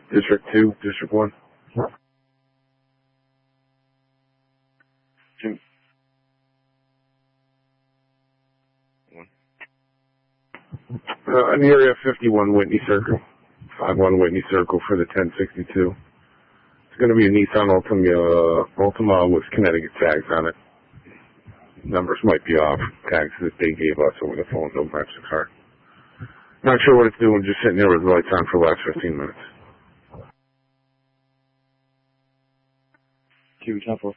District 2, District 1. Jim. In the area 51 Whitney Circle. 51 Whitney Circle for the 1062. It's going to be a Nissan Altima with Connecticut tags on it. Numbers might be off. Tags that they gave us over the phone don't match the car. Not sure what it's doing, just sitting there with the lights on for the last 15 minutes. Cubic Temple.